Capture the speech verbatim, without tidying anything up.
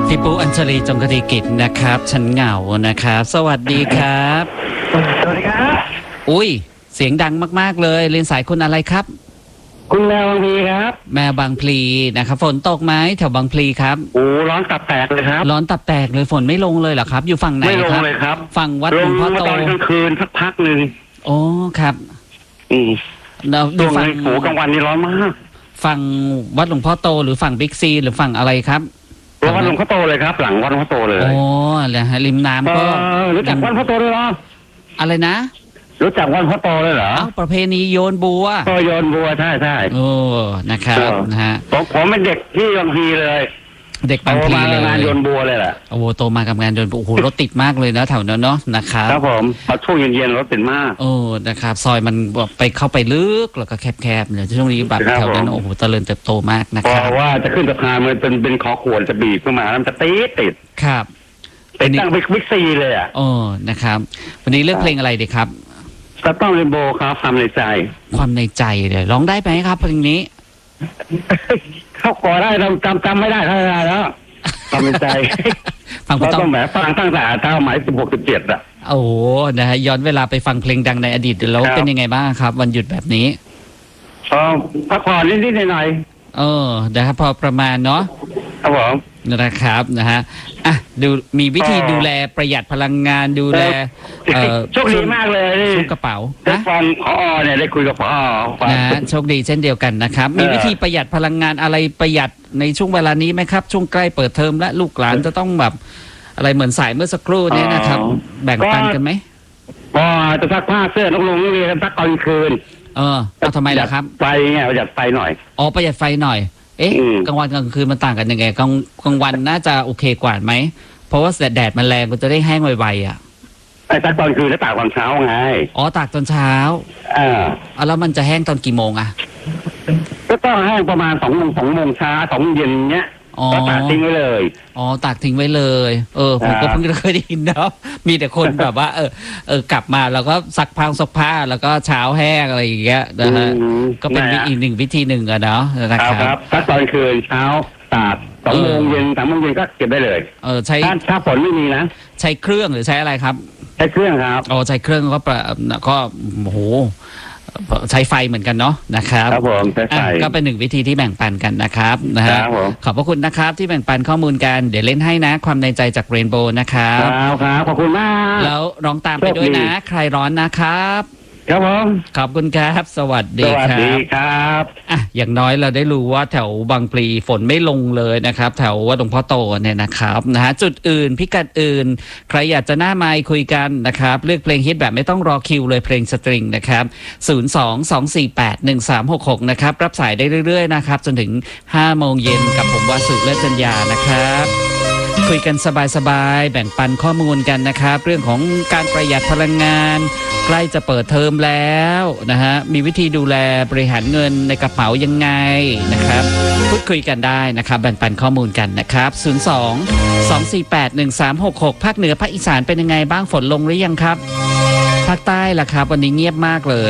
พี่ปูอัญชลีจงคติกิจนะครับฉันเหงานะครับสวัสดีครับสวัสดีครับอุ้ยเสียงดังมากๆเลยเรียนสายคุณอะไรครับคุณแมวบางพลีครับแมวบางพลีนะครับฝนตกไหมแถวบางพลีครับโอ้ร้อนตับแตกเลยครับร้อนตับแตกเลยฝนไม่ลงเลยเหรอครับอยู่ฝั่งไหนไม่ลครับงเลยครับฝั่งวัดหลวงพ่อโตตอนกลางคืนสักพักหนึ่งโอ้ครับอืมเราดูฝั่งโอ้กลางวันนี่ร้อนมากฝั่งวัดหลวงพ่อโตหรือฝั่งบิ๊กซีหรือฝั่งอะไรครับวัดหลวงพ่อโตเลยครับหลังวัดหลวงพ่อโตเลยโอ้แล้วฮะริมน้ำก็รู้จักวัดหลวงพ่อโตเลยเหรออะไรนะรู้จักวัดหลวงพ่อโตเลยเหรอประเพณีโยนบัวก็โยนบัวใช่ใช่โอ้นะครับนะฮะผมผมเป็นเด็กที่บางพลีเลยเด็กบางพลีเลยงานโยนบัวเลยแหละโอ้โหโตมากับงานโยนบัวโอ้โหรถติดมากเลยนะแถวนั้นเนาะนะครับครับผมพอช่วงเย็นๆรถติดมากโอ้นะครับซอยมันไปเข้าไปลึกแล้วก็แคบๆเนี่ยช่วงนี้แบบแถวนั้นโอ้โหเจริญเติบโตมากนะครับเพราะว่าจะขึ้นสะพานมันเป็นเป็นคอขวดจะบีบขึ้นมาแล้วมันจะตีติดครับเป็นตั้งบิ๊กซีเลยอ่ะโอ้นะครับวันนี้เลือกเพลงอะไรดีครับก็ต้องเรนโบว์ครับความในใจความในใจเลยร้องได้ไหมครับเพลงนี้เข้าก่อได้เราจำจำไม่ได้เท่าไหร่แล้วความในใจฟังคุณต้องแบบฟังตั้งแต่เก้าหมายสิบหกสิบเจ็ดอ่ะโอ้นะฮะย้อนเวลาไปฟังเพลงดังในอดีตแล้วเป็นยังไงบ้างครับวันหยุดแบบนี้อ๋อพักผ่อนนิดๆหน่อยๆเออนะครับพอประมาณเนาะครับผมนะครับนะฮะอ่ะดูมีวิธีดูแลประหยัดพลังงานดูแลเออโชคดีมากเลยช่วงกระเป๋านะฟังพอเนี่ยได้คุยกับพอนะโชคดีเช่นเดียวกันนะครับมีวิธีประหยัดพลังงานอะไรประหยัดในช่วงเวลานี้ไหมครับช่วงใกล้เปิดเทอมและลูกหลานจะต้องแบบอะไรเหมือนสายเมื่อสักครู่นี้นะครับแบ่งปันกันไหมก็จะซักผ้าเสื้อนักลงนักเรียนซักตอนคืนเออเอาทำไมล่ะครับไฟไงประหยัดไฟหน่อยอ๋อประหยัดไฟหน่อยเอ๊ะกลางวันกลางคืนมันต่างกันยังไงกลางกลางวันน่าจะโอเคกว่าไหมเพราะว่าแดดมันแรงก็จะได้แห้งไวๆอ่ะไอ้ตากตอนคืนแล้วตากตอนเช้าไงอ๋อตากตอนเช้าอ่าแล้วมันจะแห้งตอนกี่โมงอ่ะก็ต้องแห้งประมาณสองโมงสองโมงเช้าสองเย็นเนี้ยก็ตากทิ้งไว้เลยอ๋อตากทิ้งไว้เลยเออผมก็เพิ่งเคยได้ยินเนาะมีแต่คนแบบว่าเออเออกลับมาแล้วก็ซักผ้าซักผ้าแล้วก็เช้าแห้งอะไรอย่างเงี้ยนะฮะก็เป็นอีกหนึ่งวิธีหนึ่งอะเนาะนะครับซักตอนคืนเช้าตากสองโมงเย็นสามโมงเย็นก็เก็บได้เลยเออใช้ถ้าฝนไม่มีนะใช้เครื่องหรือใช้อะไรครับใช้เครื่องครับอ๋อใช้เครื่องก็ประก็โอ้โหใช้ไฟเหมือนกันเนาะนะครับครับผมใช้ไฟก็เป็นหนึ่งวิธีที่แบ่งปันกันนะครับนะฮะขอบพระคุณนะครับที่แบ่งปันข้อมูลกันเดี๋ยวเล่นให้นะความในใจจากเรนโบว์นะครับครับขอบคุณมากแล้วร้องตามไปด้วยนะใครร้อนนะครับครับผมขอบคุณครับสวัสดีครับสวัสดีครับอ่ะอย่างน้อยเราได้รู้ว่าแถวบางพลีฝนไม่ลงเลยนะครับแถววัดหลวงพ่อโตเนี่ยนะครับนะฮะจุดอื่นพิกัดอื่นใครอยากจะหน้าไมค์คุยกันนะครับเลือกเพลงฮิตแบบไม่ต้องรอคิวเลยเพลงสตริงนะครับศูนย์ สอง สอง สี่ แปด หนึ่ง สาม หก หกนะครับรับสายได้เรื่อยๆนะครับจนถึงห้าโมงเย็นกับผมวาสุเลิศจัญญานะครับคุยกันสบายๆแบ่งปันข้อมูลกันนะครับเรื่องของการประหยัดพลังงานใกล้จะเปิดเทอมแล้วนะฮะมีวิธีดูแลบริหารเงินในกระเป๋ายังไงนะครับพูดคุยกันได้นะครับแบ่งปันข้อมูลกันนะครับศูนย์ สอง สอง สี่ แปด หนึ่ง สาม หก หกภาคเหนือภาคอีสานเป็นยังไงบ้างฝนลงหรือยังครับภาคใต้ล่ะครับวันนี้เงียบมากเลย